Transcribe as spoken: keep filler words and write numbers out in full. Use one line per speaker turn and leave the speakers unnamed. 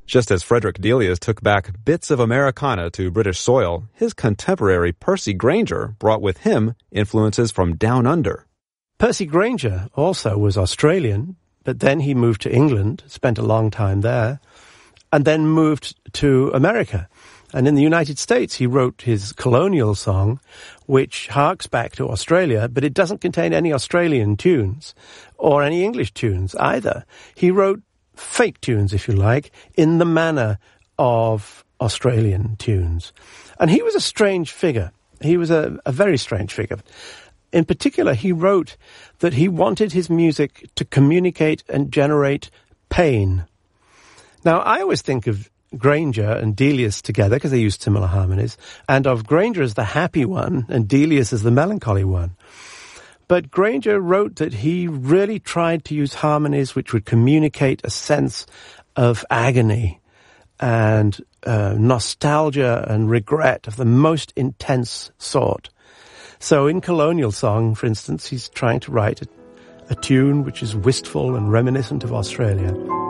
Just as Frederick Delius took back bits of Americana to British soil, his contemporary Percy Grainger brought with him influences from down under.
Percy Grainger also was Australian, but then he moved to England, spent a long time there, and then moved to America. And in the United States, he wrote his colonial song, which harks back to Australia, but it doesn't contain any Australian tunes or any English tunes either. He wrote fake tunes, if you like, in the manner of Australian tunes. And he was a strange figure. He was a, a very strange figure. In particular, he wrote that he wanted his music to communicate and generate pain. Now, I always think of Grainger and Delius together because they used similar harmonies, and of Grainger as the happy one and Delius as the melancholy one. But Grainger wrote that he really tried to use harmonies which would communicate a sense of agony and uh, nostalgia and regret of the most intense sort. So in Colonial Song, for instance, he's trying to write a, a tune which is wistful and reminiscent of Australia.